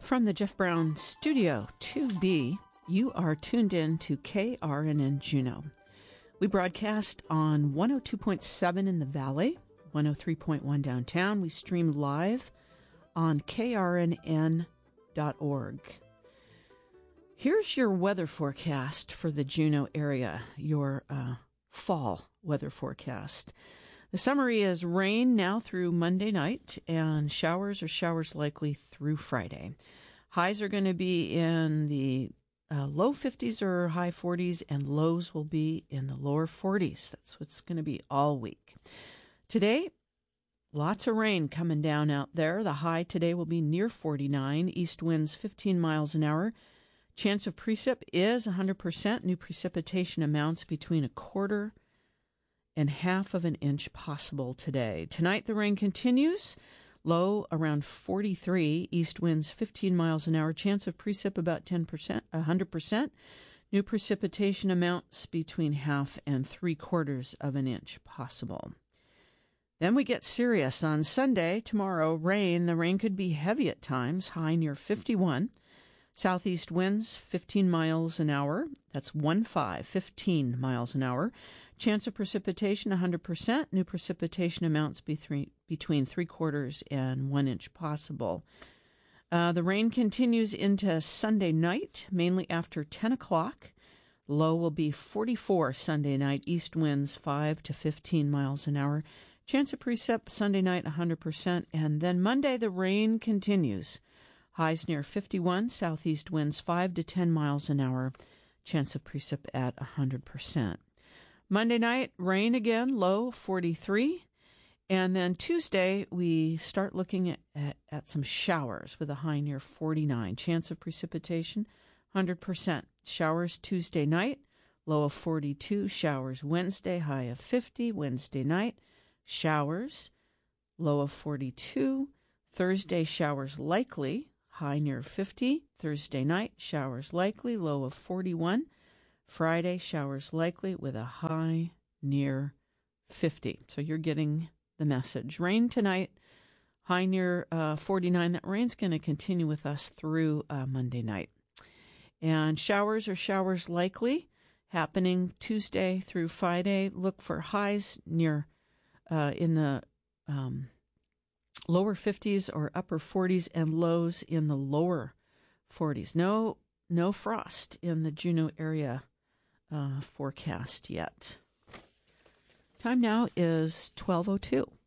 From the Jeff Brown Studio 2B, you are tuned in to KRNN Juneau. We broadcast on 102.7 in the Valley, 103.1 downtown. We stream live on krnn.org. Here's your weather forecast for the Juneau area, your fall weather forecast. The summary is rain now through Monday night, and showers likely through Friday. Highs are going to be in the low 50s or high 40s, and lows will be in the lower 40s. That's what's going to be all week. Today, lots of rain coming down out there. The high today will be near 49, east winds 15 miles an hour. Chance of precip is 100%. New precipitation amounts between a quarter and half of an inch possible today. Tonight, the rain continues. Low around 43, east winds 15 miles an hour. Chance of precip about 10%, 100%. New precipitation amounts between half and 3/4 of an inch possible. Then we get serious on Sunday. Tomorrow, rain. The rain could be heavy at times, high near 51. Southeast winds 15 miles an hour. That's 15 miles an hour. Chance of precipitation 100%. New precipitation amounts between 3/4 and 1 inch possible. The rain continues into Sunday night, mainly after 10 o'clock. Low will be 44 Sunday night. East winds 5 to 15 miles an hour. Chance of precip Sunday night 100%. And then Monday, the rain continues. Highs near 51, southeast winds 5 to 10 miles an hour. Chance of precip at 100%. Monday night, rain again, low 43. And then Tuesday, we start looking at some showers with a high near 49. Chance of precipitation, 100%. Showers Tuesday night, low of 42. Showers Wednesday, high of 50. Wednesday night, showers, low of 42. Thursday, showers likely. High near 50. Thursday night, showers likely, low of 41. Friday, showers likely with a high near 50. So you're getting the message. Rain tonight, high near 49. That rain's going to continue with us through Monday night. And showers likely happening Tuesday through Friday. Look for highs near in the lower 50s or upper 40s, and lows in the lower 40s. No frost in the Juneau area forecast yet. Time now is 12:02.